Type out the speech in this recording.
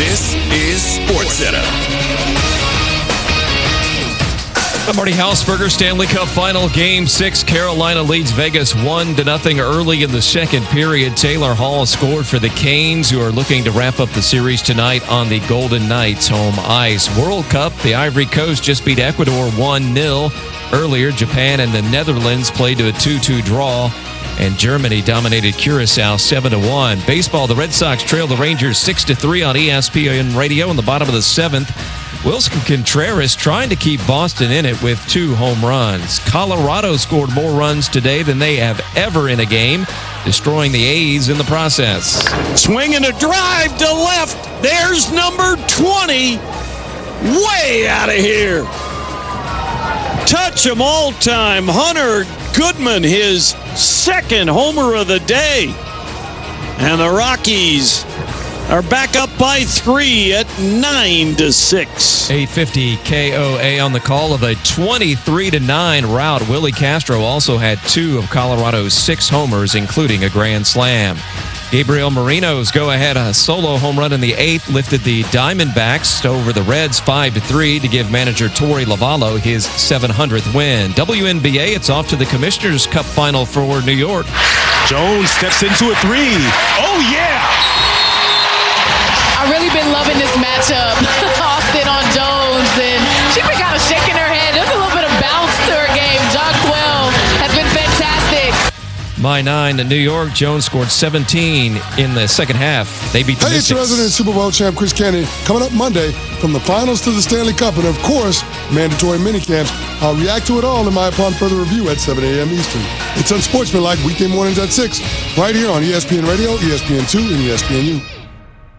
This is SportsCenter. I'm Marty Hausberger. Stanley Cup Final Game 6. Carolina leads Vegas 1-0 early in the second period. Taylor Hall scored for the Canes, who are looking to wrap up the series tonight on the Golden Knights home ice. World Cup, the Ivory Coast just beat Ecuador 1-0. Earlier, Japan and the Netherlands played to a 2-2 draw, and Germany dominated Curacao 7-1. Baseball, the Red Sox trailed the Rangers 6-3 on ESPN Radio in the bottom of the seventh. Wilson Contreras trying to keep Boston in it with 2 home runs. Colorado scored more runs today than they have ever in a game, destroying the A's in the process. Swing and a drive to left. There's number 20. Way out of here. Touch 'em all time. Hunter Goodman, his second homer of the day. And the Rockies are back up by 3 at 9-6. 850 KOA on the call of a 23-9 rout. Willie Castro also had 2 of Colorado's 6 homers, including a grand slam. Gabriel Moreno's go-ahead solo home run in the 8th lifted the Diamondbacks over the Reds 5-3 to give manager Torey Lovullo his 700th win. WNBA, it's off to the Commissioner's Cup Final for New York. Jones steps into a 3. Oh, yeah! I've really been loving this matchup. Austin on Jones, and she's been kind of shaking her head. There's a little bit of bounce to her game. Jonquel has been fantastic. My 9 in New York. Jones scored 17 in the second half. They beat the Hey, it's Mystics. resident Super Bowl champ Chris Candy. Coming up Monday, from the finals to the Stanley Cup, and of course, mandatory minicamps. I'll react to it all in my Upon Further Review at 7 a.m. Eastern. It's Unsportsmanlike weekday mornings at 6, right here on ESPN Radio, ESPN2, and ESPNU.